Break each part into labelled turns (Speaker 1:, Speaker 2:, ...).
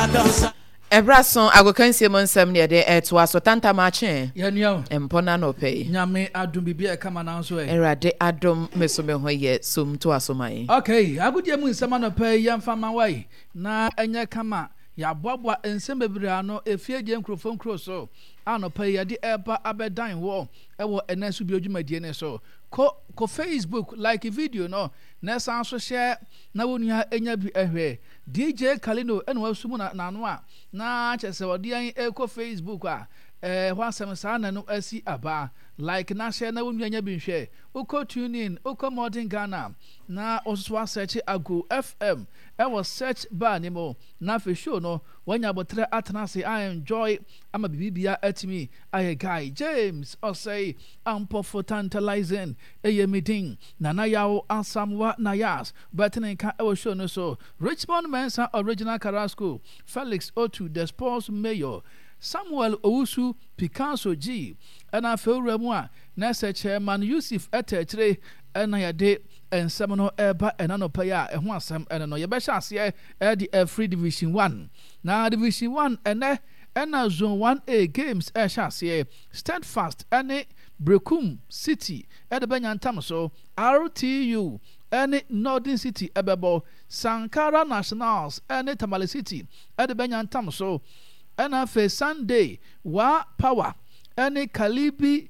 Speaker 1: Ebrason agokansie monsam ne de etwa so tantamache
Speaker 2: Yanyo
Speaker 1: empona no pay
Speaker 2: Nyame adom bibia kama na nso
Speaker 1: Erade adom mesome ho ye sum to asomai
Speaker 2: Okay agudie mu nsema no pay yamfa manwai na enye kama ya boabua nsem bebira no efie je nkrofo nkro so anopa ya de eba abedan wo ewo enesu bi odwumadie ne so ko Facebook like video no na san so share na wonua enya bi ehwe DJ Kalino eno asumu na no a na chese wode an eko Facebook a hwasem sa na no asi aba like na share na wonua nya bi nhwe uko tune in uko modern Ghana na oswa search ago FM ewo search bar ni mo na fe show no wanya botre atenase I enjoy ama bibia atimi aye guy James or say ampo tantalizing eye meeting nana yawo ansamwa na yas button ka ewo show no so Richmond Mensa Original Carrasco Felix Otu the sports mayor Samuel Owusu Picasso G ana fewura mu a na se chairman Yusuf Etechere ana yade ensem no eba enanopa ya eho asem ene no yebehya ase the free division 1 na division 1 ena zone 1A games ehya ase Steadfast ene Brekum City de benyantam so RTU ene Northern City ebebo Sankara Nationals ene Tamale City de benyantam so ena fe Sunday wa power ene Kalibi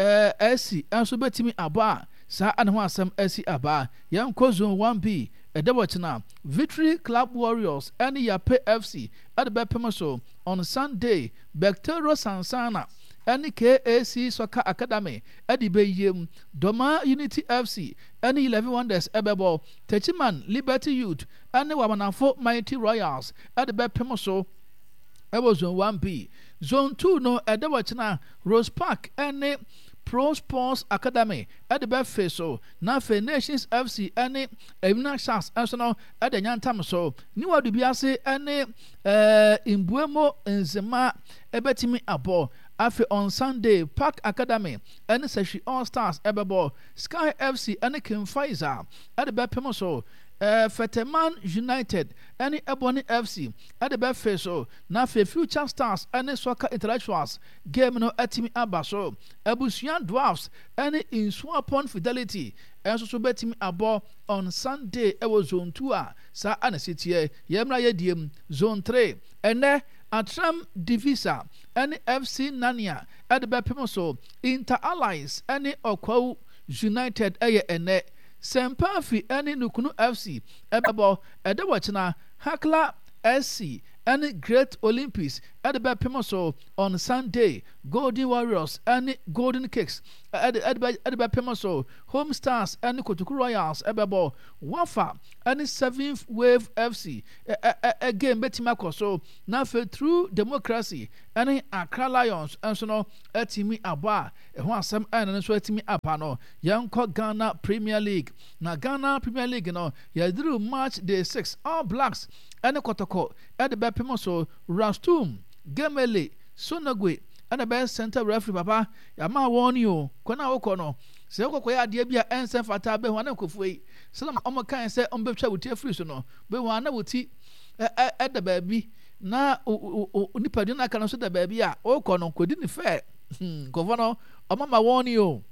Speaker 2: SC enso betimi aba sa ane ho asem asi aba yanko zone 1B edebochina Victory Club Warriors ene Yape FC adebepem so on Sunday Bacteria Sansana ene KAC Soccer Academy adibeyem Doma Unity FC ene 11 Wonders ebebo Techiman Liberty Youth ene Wamanafo Mighty Royals adebepem so ebo zone 1B zone 2 no edebochina Rose Park ene Pro Sports Academy at the Befe so na fe Nations FC ene Emina Sharks enso at the nyantam so ni wadu biase ene imbuemo nzema ebetimi abo afi on Sunday Park Academy ene Seshi All Stars ebebo Sky FC ene Kimfaiza at the Bepemo so Feteman United ene Ebony FC at the Befe so na fe Future Stars ene Soccer Intellectuals game no atimi aba so Ebusuan Dwarfs ene Insu upon Fidelity enso so betimi abo on Sunday ewo zone 2 a sa anasitie yemra yediem zone 3 ene Atram Divisa ene FC Nania at the Bepemo so Inter Allies ene Okwa United eye ene Sempafi ene Nukunu FC ebebo edewachina Hakla SC and Great Olympics at the Bepemo so on Sunday Golden Warriors and Golden Cakes at the Bepemo so Home Stars and Kotuku Royals ebebo Wafa and 7th Wave FC again betimako so now through democracy and Accra Lions and so no etimi aba e ho asem and so etimi apa no yanko Ghana Premier League na Ghana Premier League no yadru March day 6 All Blacks and Kotoko at the Bepemo so Rastum Gemele Sonagwe and the best center referee papa yama warn you kona okono se okoko ya de bia ense fata be ho na kofui selam omo kan se ombetwa wuti free so no be ho na wuti at the baby na nipa di na kan so the baby a okono kodi ni fair governor omo ma warn you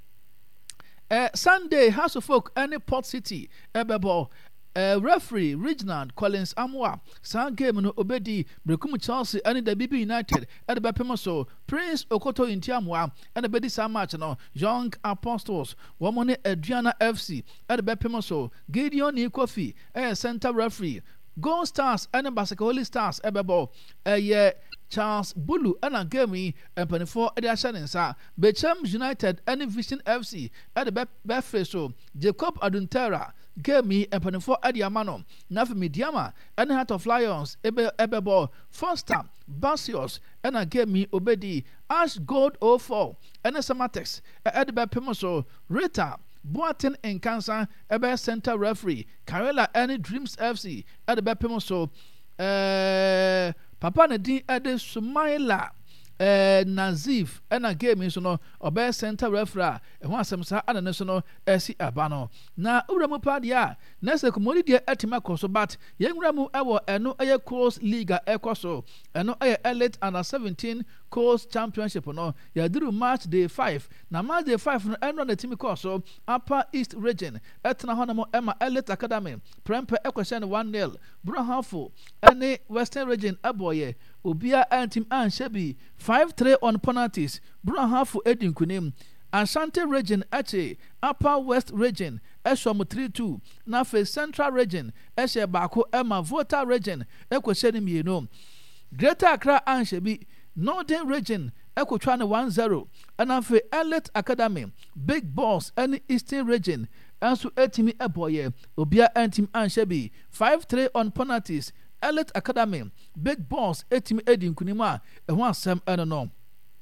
Speaker 2: Sunday House of Folk and Port City ebebo referee Reginald Collins Amwa san game no obedi Brekum Chelsea and the BB United at the Bepemo so Prince Okoto Intiamwa and the Bedi Sam match no Young Apostles Womone Adriana FC at the Bepemo so Gideon Ikofi center referee Gold Stars and Basaka Holy Stars ebebo Charles Bulu and Agami and 24 Ediashanensa Bechem United and Vision FC at the Befe so Jacob Aduntera Gemi and 24 Ediamano Nafi Midiama and Heart of Lions Ebebo Foster Basios and Agami Obedi Ash Gold 04 and Samatex at the Bepemoso Rita Boatin in Cancer Ebe Center Referee Karela and Dreams FC at the Bepemoso Papa Nadine Ede Sumaila Nazif ɛna game nso no ɔbɛyɛ center referee ɛho asɛm saa ana ne so no ɛsi aba no na owura mu pa deɛ a na sɛ komodi deɛ ɛtima kɔ so but yɛnwura mu ɛwɔ ɛno ɛyɛ coast league a ɛkɔ so ɛno ɛyɛ elite under 17 coast championship no yɛduru match day 5 na match day 5 no ɛno na timi kɔ so upper east region ɛtena hɔ nom ɛma elite academy prempɛ ɛkɔhyɛ no 1-0 Burahafo ɛne western region ɛbɔyɛ obia antim anhyɛ bi 5-3 on penalties Burahafo edi nkunim Ashanti region ɛkye upper west region ɛhyɛ 3-2 na afei central region ɛhyɛ baako ɛma Volta region ɛkɔhyɛ no mmienu Greater Accra anhyɛ bi Northern region ɛkɔtwa no 1-0 ɛna afei elite academy big boss ɛne eastern region ɛnso ɛtimi ɛbɔyɛ obia antim anhyɛ bi 5-3 on penalties elite academy big boss ɛtimi edi nkunim a ɛho asɛm ɛno no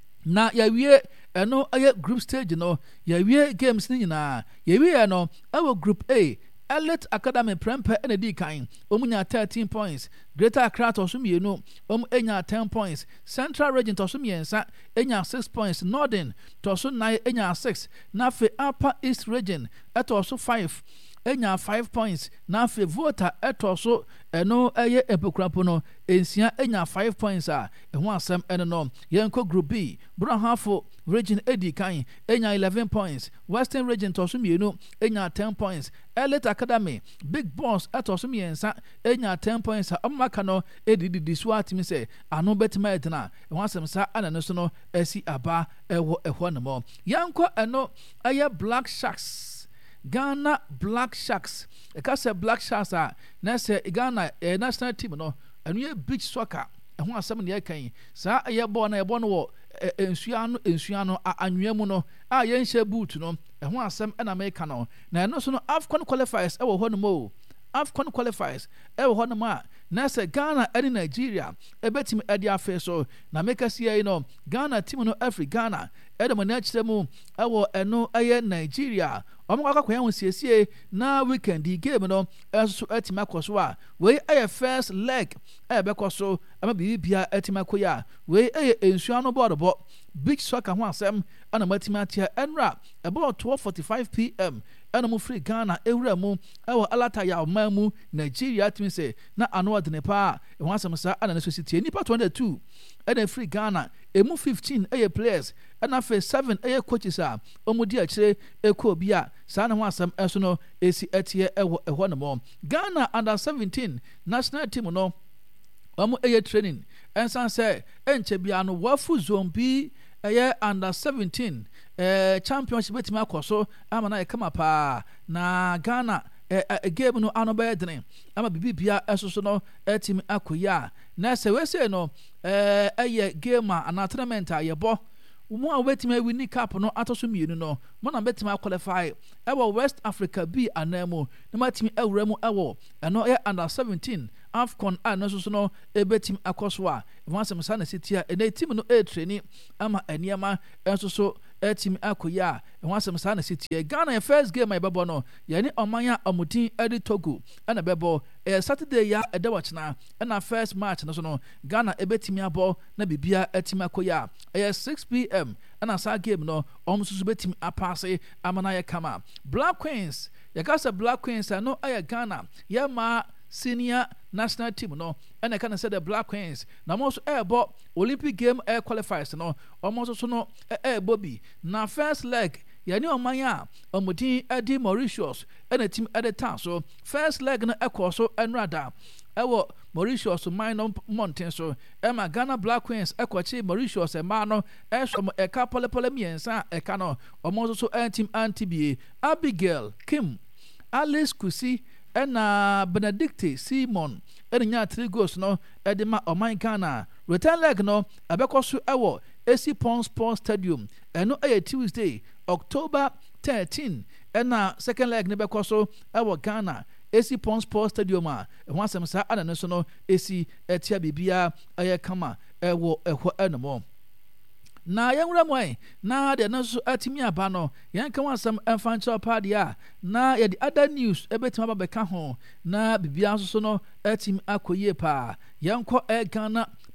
Speaker 2: na yɛwie ɛno ɛyɛ group stage no yɛwie games no nyinaa yɛwie no ɛwɔ group A elite academy prempɛ ɛna di kan nya 13 points Greater Accra tɔso mmienu enya 10 points Central region tɔso mmiɛnsa enya 6 points Northern tɔso 9 enya 6 na afei Upper East region ɛtɔso 5 enya 5 points na afei Volta ɛtɔso ɛno ɛyɛ epokurapo no ensia enya 5 points a ɛho asɛm ɛno no yɛnkɔ group B Burahafo region edi kan enya 11 points Western region tɔso mmienu enya 10 points Elite Academy Big Boss ɛtɔso mmiɛnsa enya 10 points a ɔmaka no edididi so atimi sɛ ano betima ɛtena ɛho asɛm sa ana no so no asi aba ɛwɔ ɛhɔ no mo yɛnkɔ ɛno ɛyɛ Black Sharks Ghana Black Sharks ɛka sɛ Black Sharks a na sɛ Ghana national team no ɛno yɛ beach soccer ɛho asɛm ne yɛkan saa ɛyɛ bɔɔ na yɛbɔ no wɔ nsua no anwea mu no a yɛnhyɛ boot no ɛho asɛm ɛna meka no na ɛno so no AFCON qualifiers ɛwɔ hɔ no mo AFCON qualifiers ɛwɔ hɔ no mo a na sɛ Ghana ɛne Nigeria ɛbɛtimi ɛde afɛ so na meka si yi no Ghana team no ɛfiri Ghana ɛde mo na kyerɛ mu ɛwɔ ɛno ɛyɛ Nigeria ɔmo akɔkɔyɛ ho siesie na weekend di game no ɛso ɛtimi akɔ so a wei ɛyɛ first leg ɛbɛkɔ so ama bibia ɛtimi akɔ ya wei ɛyɛ nsua no bɔɔdobɔ beach soccer ho asɛm ana matimi atia ɛnra about 12:45 p.m. ɛna mo free Ghana ewura mu ɛwɔ Alata ya ɔman mu Nigeria timi sɛ na ano ɔdene pa ɛho asɛm sa ana no so sitie nipa 22 ɛna free Ghana emu 15 ɛyɛ players ɛna afei 7 ɛyɛ coaches a ɔmo di akyire ɛkɔ bi a saa na ho asɛm ɛso no esi ɛteɛ ɛwɔ ɛhɔ no mo Ghana under 17 national team no ɔmo ɛyɛ training ɛnsan sɛ ɛnkyɛ bia no wafu zone B ɛyɛ under 17 championship betimi akɔ so ama na ɛkama paa na Ghana game no ano bɛyɛ dene ama bibia ɛso so no ɛtimi akɔya na sɛ wese no ɛyɛ game a ana tournament a yɛbɔ mo a wetimi win cup no atoso mienu no mo na betimi qualify ɛwɔ West Africa B anamu na matimi awura mu ɛwɔ ɛno ɛyɛ under 17 AFCON a no so no ebetimi akɔso a ɛwansɛm sa na sitia ɛna team no training ama eniema ɛso so ɛtimi akɔya ɛwansɛm sa na sitia Ghana your first game a yɛbɛbɔ no yɛne ɔmanya ɔmutin ɛde Togo ɛna bɛbɔ Saturday ya ɛdɛwɔkyena ɛna first match no so no Ghana ebetimi abɔ na bibia ɛtimi akɔya ɛyɛ 6 p.m. ɛna saa game no ɔmo so betimi apase ama na yɛ kama Black Queens yɛka sɛ Black Queens no ɛyɛ Ghana yɛma senior national team no ɛna ɛka ne sɛ the Black Queens na mo so ɛbɔ Olympic game air qualifiers no ɔmo so no ɛbɔ bi na first leg yɛne ɔman a ɔmodin ɛde Mauritius ɛna team ɛde tan so first leg no ɛkɔ so ɛnrada ɛwɔ Mauritius minor mountain so ɛma Ghana Black Queens ɛkɔkye Mauritius ɛma no ɛso ɛka polepole miɛnsa ɛka no ɔmo so team antibie Abigail Kim Alice Kusi ɛna Benedicte Simon ɛna nya 3 goals no ɛde ma ɔman Ghana return leg no ɛbɛkɔ so ɛwɔ AC Pond Sports Stadium ɛno ɛyɛ Tuesday October 13 ɛna second leg ne bɛkɔ so ɛwɔ Ghana AC Pond Sports Stadium a ɛho asɛm saa ana no so no AC ɛtia bibia ɛyɛ kama ɛwɔ ɛhɔ ɛnomɔ na yɛnwura mu ai na de no so atimi aba no yɛnka wasɛm ɛmfa nkyerɛ pa de a na yɛde other news ɛbɛtimi aba bɛka ho na bibia nso so no atimi akɔyie pa yɛnkɔ Ghana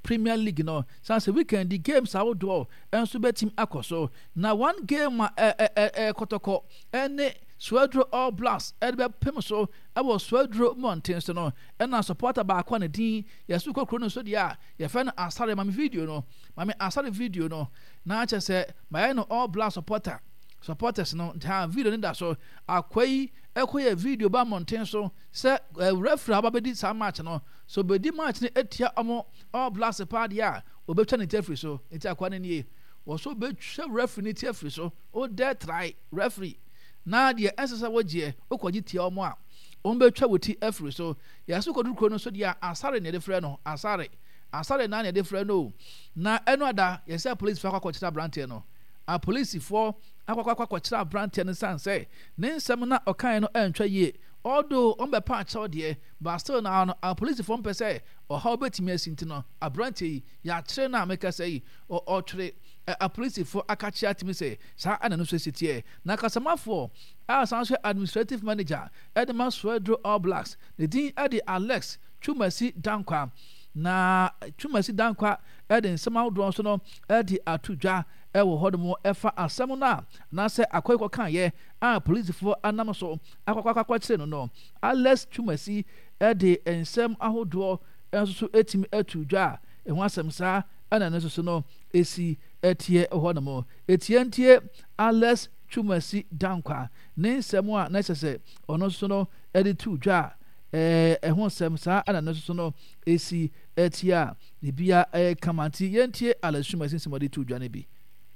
Speaker 2: Premier League no sanse weekend the games outdoor enso betim akoso na one game kotoko ene Swedro All Blacks be pem so was Swedro Mountains no na supporter ba kwa ne din yesu kokro no so dia ye fe no asare mame video no mame asare video no na acha se my no All Blacks supporters no ta video ni da so akwai ekoye video ba Mountains so se referee ababedi sa match no so bedi match ni etia omo All Blacks party a obetwa ne referee so enti akwa ne nie wo so betwa referee ni referee so o dare try referee na de esesa wogie okoji tia omo a betwa woti referee so yaso kodukro no so dia asare ne de frɛ no asare na ne de frɛ no na eno ada yesa police fa kwakɔkyera brante no a police for kwakɔkyera brante no san say ne nsɛm na ɔkan no antwa yie although on be patch out there but still now a police for say or how betimi asinti no a brante ya kyerɛ na make say or twere a police for akachi atimi say sa ana no so sitie na kasama for a sanso administrative manager Edema Swedro All Blacks the din ade Alex Twumasi Dankwa na Twumasi Dankwa ede nsema do so no ede atudwa ewo hodomo efa asem na se akoyko kan ye a police for anam so akwakwa kyere no Alex Twumasi ede ensem ahodo enso so etimi atudwa eho asem sa ana no so no esi etie hodomo etie Alex Twumasi Dankwa ne nsem a na sese ono so no ede tudwa eho asem sa ana no so no esi etia bibia kamanti yentie Alex Twumasi nsem tudwa ne bi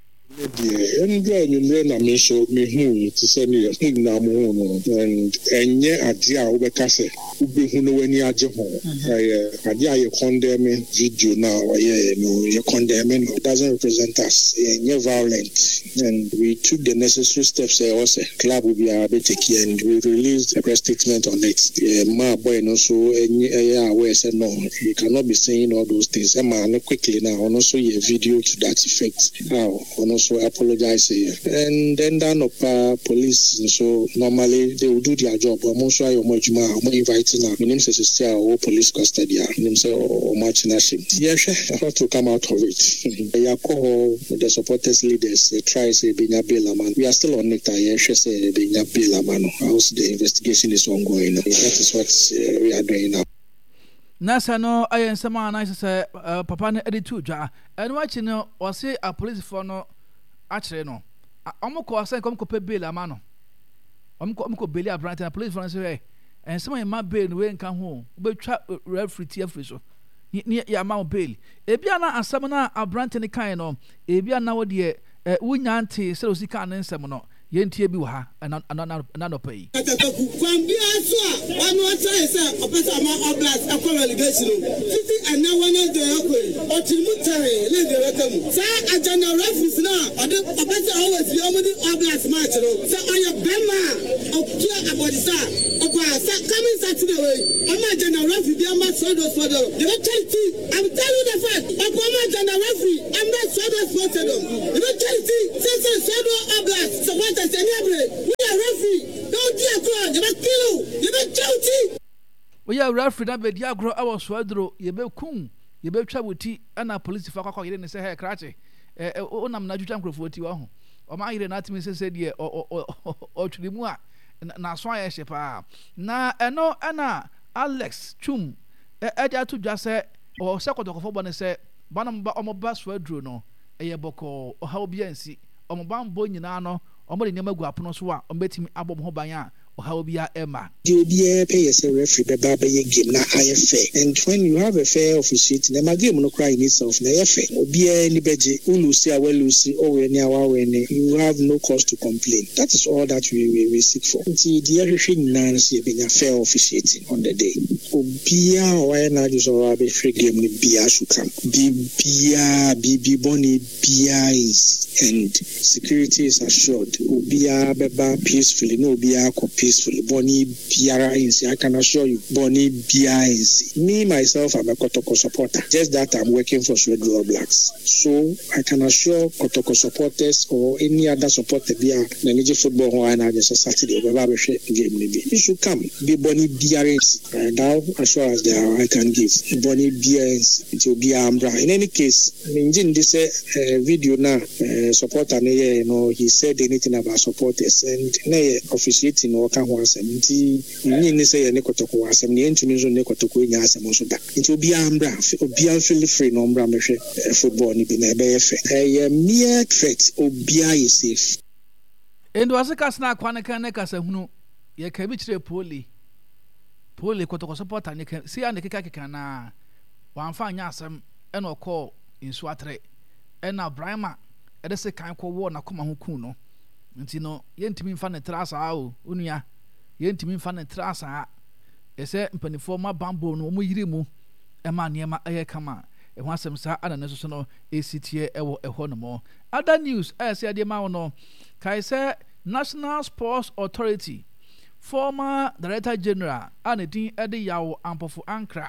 Speaker 3: na me so me hu to say me na mo no and enye ade a wo beka se wo be hu no wani age ho ade a ye condemn video now you condemn no doesn't represent us enye violent and we took the necessary steps also club will be take and we released a press statement on it ma boy no so enye aware say no you cannot be saying all those things man quickly now also a video to that effect how also apologize and then down up police and so normally they will do their job but most why I'm inviting now my name says still police custody name say much nation I have to come out of it the supporters leaders try say Benya Belaman we are still on it say Benya Belaman how's the investigation is ongoing that is what we are doing now.
Speaker 2: Nasa no ayen sama na say papa na editu dwa eno achi no o say a police for no akere no omko asan komko pe bail ama no omko bail abrant na police for no say en sama ma bail we nka ho betwa referee tie free so ni ya ma bail ebia na asam na abrant ni kan no ebia na wo de wunya nte se osika na nsem no yentie bi wa ha na no pay
Speaker 4: kwambia so a wanu atrai se opesa ma oblas akwa relegation titi ana wana de akwa otimutare le de rekamu sa agenda referees na ode opesa always bi omudi oblas match no sa oya bema okia abodisa okwa sa coming Saturday way ama agenda referee bi ama so the charity I'm telling you the fact okwa ama agenda referee ama so the charity say oblas so
Speaker 2: we are referee that be diagro our Swedro ye be kun ye be twa woti ana police fa kwakwa yire ne se he krache onam na jutwa nkrofo ti wa ho o ma yire na timi se de o twiri mu a na so aye shepa na eno ana Alex Twum e to dwa se o se kotokofo bo ne se banam ba omoba Swedro no eye boko o ha obi ansi omoba mbo nyina no omori nyama gu apono so a ombetimi abom ho ban a how be Emma.
Speaker 3: You be pay as a referee, Baba game na IFA. And when you have a fair officiating, the game no cry in itself, na FA. Be any beji, Ulusi, Awelusi, or any hour you have no cause to complain. That is all that we seek for. The everything Nancy being a fair officiating on the day. Obia, why not use our free game, Bia should come. Bibi Bonnie, Bia is, and security is assured. Obia, Beba, peacefully, no Bia copy. peacefully. Bonnie Biara I can assure you, Bonnie Biara me myself, I'm a Kotoko supporter. Just that I'm working for Red All Blacks. So I can assure Kotoko supporters or any other supporter via the Niger football and I just Saturday game. You should come. Be Bonnie Biara now as far as there I can give. Bonnie Biara it will be Ambra. In any case, in this video now, supporter he said anything about supporters and officiating or can once and say Nekotoko was and the intuition Nekotoko Yas and also that. It will be Ambra, be absolutely free no Ambra football ni be a mere threat or be safe.
Speaker 2: And was a casna quanaca necasahunu, ye cabbage poorly. Poorly Kotoko supporter, and you can see on the Kikakana. One fine yasam and or call in Swatre. And now Brima, at the second call war na come hukuno. And you know, yentimin fan and trasa au, unia, yentimin fan and trasa. A certain former bamboo no muirimu, a man near my air kama, and once some sa and necessary ACTA ever a honomo. Other news, as said the Mauno, Kaiser National Sports Authority, former Director General, Anity Eddie Yao Ampofu Ankra.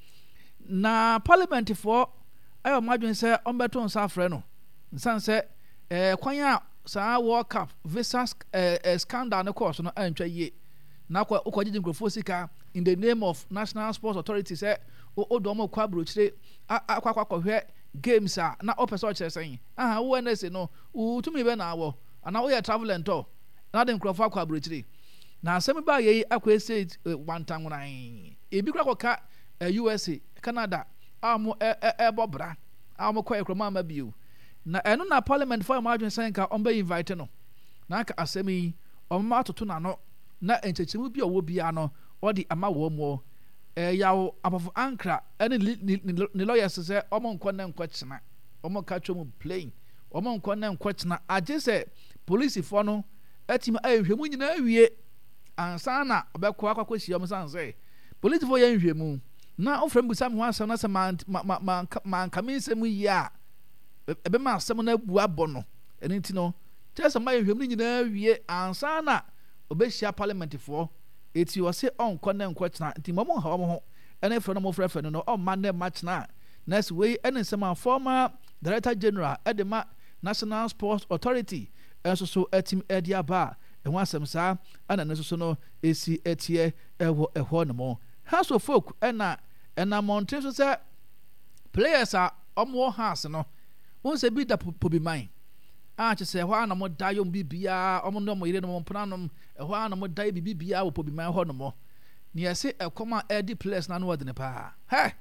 Speaker 2: Na parliament for I imagine say on beton safreno san say kwanya sa World Cup visa scandal no course no antwa ye na kwa ukwaje nkrofo sika in the name of National Sports Authority say odomo kwa brochire akwa hwe games na opeso chere sen wo na say no utumi be na wo ana wo ye travel and tour na de nkrofo akwa brochire na asem ba ye akwa say one time nwan ebi kwa ka USA Canada amo bobra amo kwa ekroma ma biu na eno na parliament for imagine saying ka on be invite no na ka asemi on ma toto na no na enchechimu bi owo bia no odi ama wo mo yawo apofu ankra ene ni lawyers say omo nko na nko chena omo ka twom plane omo nko na nko chena age say police for no atim ahwemu nyina awie ansa na obekwa akwakwasi omo san say police for yan hwemu na ofrem bu sam ho asam na se man kamisem ya ebe ma asam na bu abono eni ti no tese ma hwem ni nyina wie ansa na obehia parliament for eti o se on kɔ na nkɔ tena nti mo ha mo ho ene fro no mo frɛ no on man na match na next way ene nsema former Director General edema National Sports Authority enso so etim edia ba e ho asam sa ana no so no esi etie ɛhɔ no mo House of Folk ena mountain so say players are omo house no won say bi da pobi man che say ho ana mo da yom bibia omo no mo yire no mo pranom ho ana mo da bibia wo pobi man ho no mo ne yese ekoma edi players na no wodne pa he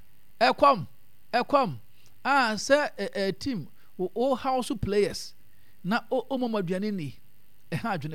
Speaker 2: ekom say team o house players na o mo maduane ni ha adwene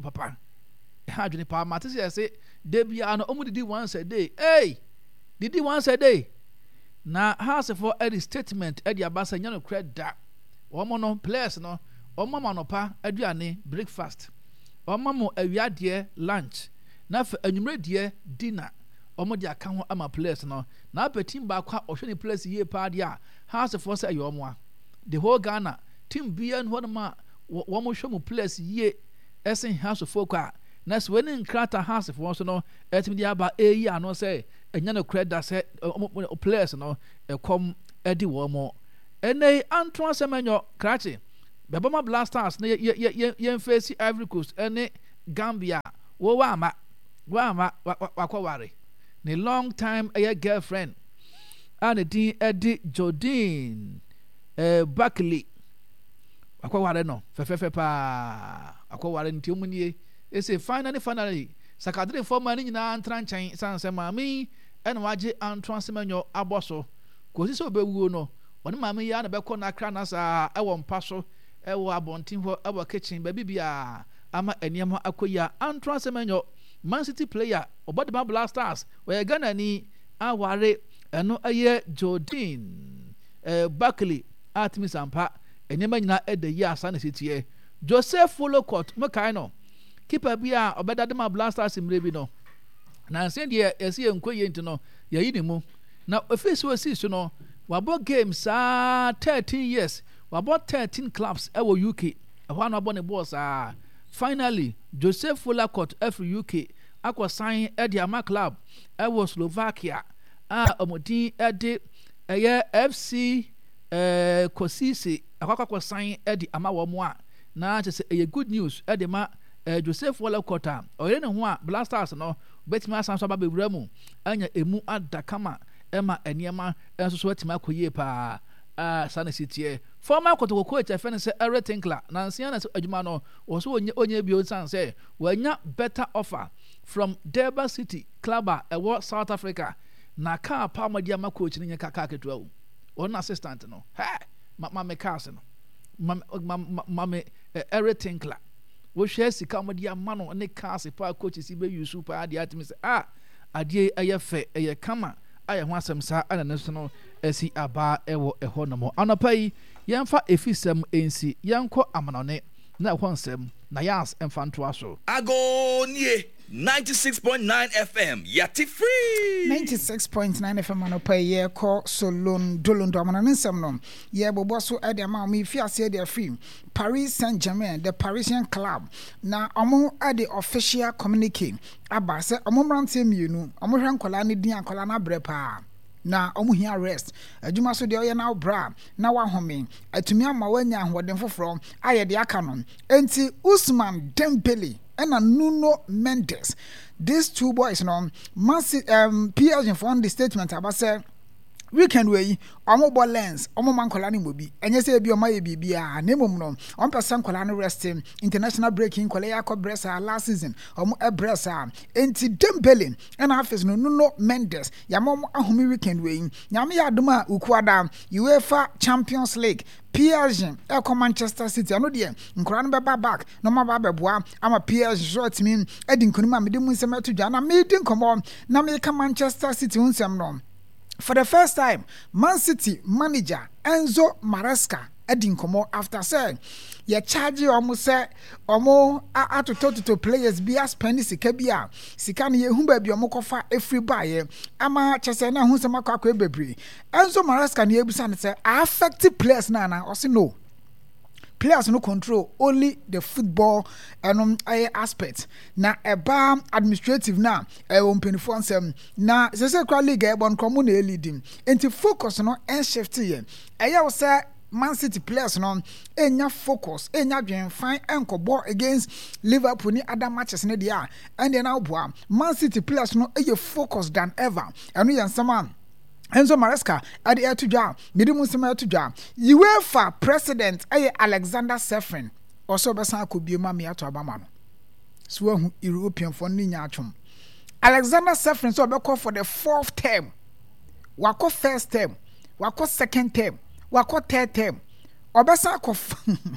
Speaker 2: papa mate say debia no omo didi once a day didi once a day na house for a statement e dia basa nya no credit omo no players no omo manopa aduane breakfast omo mo awiade lunch na fa anwumre die dinner omo dia ka ho ama players no na apetim ba kwa ohwene players ye pa dia house for say omo a the whole Ghana team bia no ma omo hwe mo players ye esen house for kwa na so when nkrata house for so no etim dia ba eyi ano say enya no credit say players no come edi wo mo ene anto asemanyo krachi bebama Blasters na ye face Ivory Coast ene Gambia wo wa ama wakwaware ne long time a girlfriend and din edi Jordan Buckley wakwaware no fefefe pa wakwaware nti omunie ese finally sakadre former ni nyina antranchan sanse mami ene waje antransemanyo aboso kosi so bewuo no woni mami ya na bekọ na akra na sa ewo mpaso ewo abontin ho ewo kitchen baby bia ama eniam akoya antransemanyo Man City player obodema Blasters we Ghana ni aware eno aye Jordan Buckley atmi sampa eniam nyina ede yi asa na sitie Joseph Folokot mekai no keeper bia obedadema Blasters imrebi no na nse de yesi enkoye nti no yayi ne mu na ofisi wasi so no wabo games 13 years wabo 13 clubs ewo UK ehwa no abo ne boss finally Joseph Folokot every UK akɔ sign ɛde ama club ɛwɔ Slovakia a ɔmodin ɛde ɛyɛ FC Kosice akɔ sign ɛde ama wɔn a na kyerɛ sɛ ɛyɛ good news ɛde ma Joseph Walcott ɔyɛ ne ho a Blasters no betimi asan so aba bewura mu anya emu adakama ɛma nneɛma nso so atimi akɔ yie paa Sana City former Kotoko coach ɛfɛ ne sɛ Eric Tinkler na nsia na adwuma no wɔso onye bio san sɛ wɔanya better offer from Durban City club a ɛwɔ South Africa na kaa Palmadia ma coach ne kaka ketewa wo wɔn assistant no ma me cars no ma me Eric Tinkler wo hwɛ sika Palmadia ma no ne cars pa coach si be use pa ade atimi sɛ adie ɛyɛ fɛ ɛyɛ kama ayɛ ho asɛm saa ana ne so no asi aba ɛwɔ ɛhɔ no mo anɔpa yi yɛmfa efisɛm ensi yɛnkɔ amanɔne na ɛhɔ nsɛm na yas ɛmfa ntoa so
Speaker 5: agonie 96.9 FM yati free
Speaker 6: 96.9 FM anɔpa yi yɛkɔ solon dolondo amanɔne nsɛm no yɛbobɔ so ɛde ama mo ifi ase ɛde afiri Paris Saint-Germain the Parisian club na ɔmo ɛde official communique aba sɛ ɔmo mmeranteɛ mmienu ɔmo hwɛ nkɔla ne din akɔla na brɛ paa na ɔmo hia rest adwuma so deɛ ɔyɛ na bra na wahome atumi ama wanya ahoɔden foforɔ ayɛ de aka no enti Ousmane Dembele and Nuno Mendes. These two boys, PSG for the statement about say weekend way, omo ball lens, omo man kolani mobi. And yes, be my bibia, nemum no, on person kolani resting, international breaking, koleyako bressa last season, omo a bressa, enti Dembele, and office no Nuno Mendes, yamom ahumi weekend way, yami aduma ukwada, UEFA Champions League. PSG eko Manchester City ano de nkora no beba back no ma ba beboa ama PSG short mean edi nkonima me de mu nsem atudwa na me di nkomo na me ka Manchester City unsem no for the first time Man City manager Enzo Maresca edi nkomo after say ye charge omo say omo atototo players bi spend sika bi sika no ye hu ba bi omo kofa every buy ama chese na hu sema kwa bebre Enzo Maresca na ebusa ne say affect players na or say no players no control only the football aspect na eba administrative na on 24/7 na se kwa league e bon komo na leading enti focus no en shift ye eya wo say Man City players no enya focus enya dwen fine enkobo against Liverpool ni other matches ne dia and then now boa Man City players no eye focus than ever eno yen sama Enzo Maresca at the air to job midimu sema to job UEFA president Alexander Sefrin also besan ko bi ma me ato abama no so hu European for ni nya atwom Alexander Sefrin so be call for the 4th term wako first term wako second term wako third term obesa ko